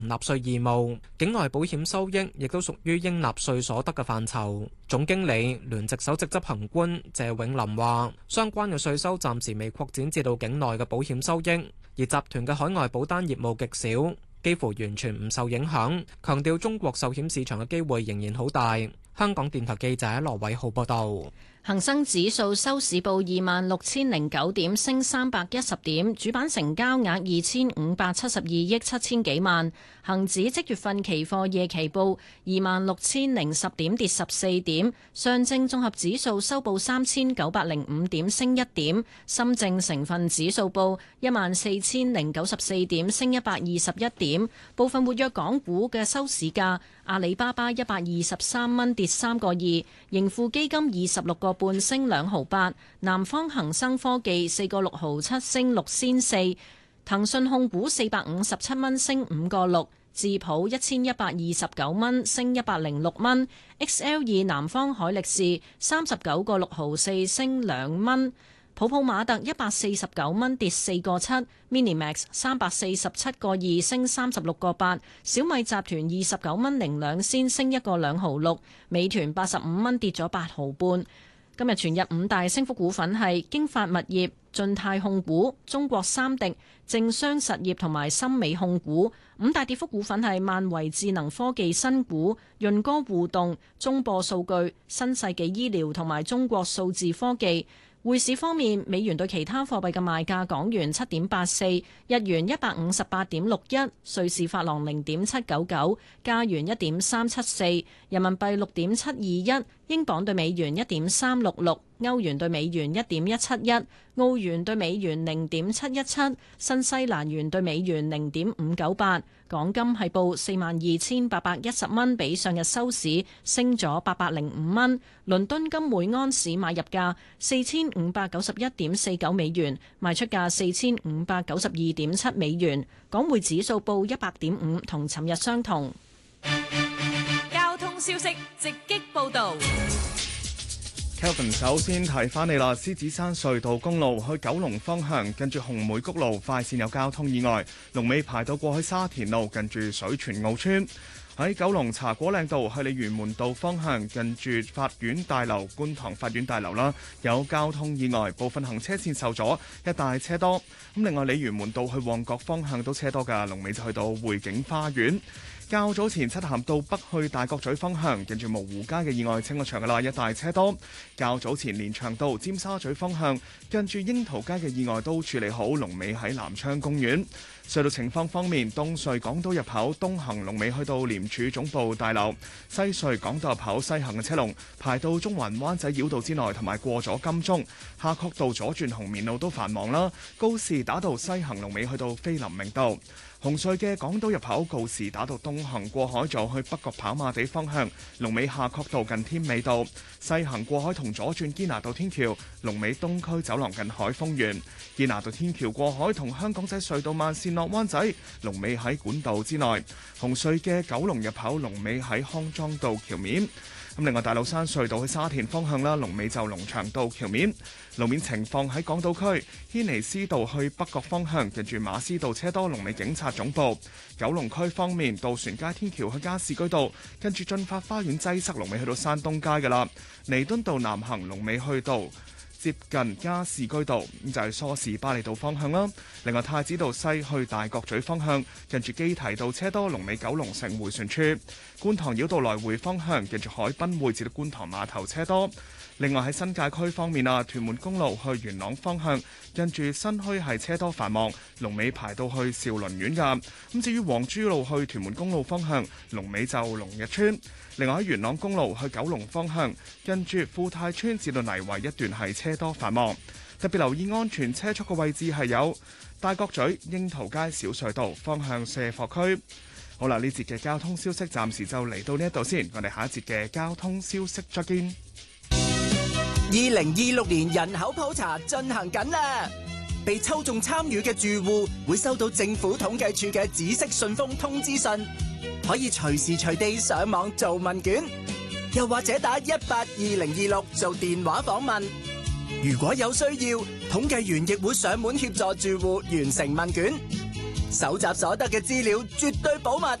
納稅義務，境外保險收益亦都屬於應納稅所得嘅範疇。總經理聯席首席執行官謝永林話，相關嘅稅收暫時未擴展至到境內嘅保險收益，而集團嘅海外保單業務極少，幾乎完全唔受影響。強調中國壽險市場嘅機會仍然好大。香港電台記者羅偉浩報道。 恒生指數收市報26,009點，升310點，主板成交額2,572億7千幾萬。恒指即月份期貨夜期報26,010點，跌14點。上證綜合指數收報3,905點，升1點。深證成分指數報14,094點，升121點。部分活躍港股嘅收市價：阿里巴巴123蚊，跌3個2；盈富基金26個半，升2毫8；南方恒生科技4個6毫7，升6仙4；騰訊控股457蚊，升5個6；智普1129蚊，升106蚊；XL2南方海力士39個6毫4，升2蚊；普普馬特149蚊，跌4個7；Minimax 347個2，升36個8；小米集團29蚊零2仙，升1個2毫6；美團85蚊，跌咗8毫半。今日全日五大升幅股份係京發物業、晉泰控股、中國三迪、正商實業同埋森美控股。五大跌幅股份係萬維智能科技新股、潤歌互動、中播數據、新世紀醫療同埋中國數字科技。匯市方面，美元對其他貨幣嘅賣價：港元7.84，日元158.61，瑞士法郎0.799，加元1.374，人民幣6.721，英鎊對美元1.366，歐元對美元1.171，澳元對美元0.717，新西蘭元對美元0.598。港金係報42,810蚊，比上日收市升咗805蚊。倫敦金每盎司買入價4591.49美元，賣出價4592.7美元。港匯指數報100.5，同尋日相同。 交通消息直擊報導。 Kelvin 首先提翻你啦，獅子山隧道公路去九龍方向，近住紅梅谷路快線有交通意外，龍尾排到過去沙田路，近住水泉澳村。喺九龍茶果嶺道去鯉魚門道方向，近住法院大樓、觀塘法院大樓啦，有交通意外，部分行車線受阻，一帶車多。咁另外鯉魚門道去旺角方向都車多㗎，龍尾就去到匯景花園。較早前漆咸道北去大角咀方向，近住蕪湖街嘅意外清咗場㗎啦，一帶車多。較早前連翔道尖沙咀方向，近住櫻桃街嘅意外都處理好，龍尾喺南昌公園。隧道情況方面，東隧港島入口東行龍尾去到廉署總部大樓，西隧港島入口西行嘅車龍排到中環灣仔繞道之內，同埋過咗金鐘。夏慤道左轉紅棉路都繁忙啦，告士打道西行龍尾去到菲林明道。紅隧嘅港島入口告士打道東行過海咗去北角跑馬地方向，龍尾夏慤道近添美道；西行過海同左轉堅拿道天橋，龍尾東區走廊近海豐園。堅拿道天橋過海同香港仔隧道慢線落灣仔，龍尾喺管道之內。紅隧嘅九龍入口龍尾喺康莊道橋面。咁另外大老山隧道去沙田方向啦，龍尾就龍翔道橋面。路面情況喺港島區軒尼詩道去北角方向，近住馬師道車多，龍尾警察總部。九龍區方面，渡船街天橋去加士居道，跟住進發花園擠塞，龍尾去到山東街㗎啦。彌敦道南行龍尾去到接近加士居道，咁就係梳士巴利道方向啦。另外太子道西去大角咀方向，近住基堤道車多，龍尾九龍城迴旋處。觀塘繞道來回方向，近住海濱匯至到觀塘碼頭車多。另外喺新界區方面啊，屯門公路去元朗方向，近住新墟係車多繁忙，龍尾排到去兆麟苑㗎。咁至於黃珠路去屯門公路方向，龍尾就龍日村。另外喺元朗公路去九龍方向，近住富泰村至到泥圍一段係車多繁忙，特別留意安全車速嘅位置係有大角咀櫻桃街小隧道方向卸貨區。好啦，呢節嘅交通消息暫時就嚟到呢一度先，我哋下一節嘅交通消息再見。 2026年人口普查進行緊啦，被抽中參與嘅住戶會收到政府統計處嘅紫色信封通知信，可以隨時隨地上網做問卷，又或者打182026做電話訪問。如果有需要，統計員亦會上門協助住戶完成問卷。 搜集所得嘅資料絕對保密，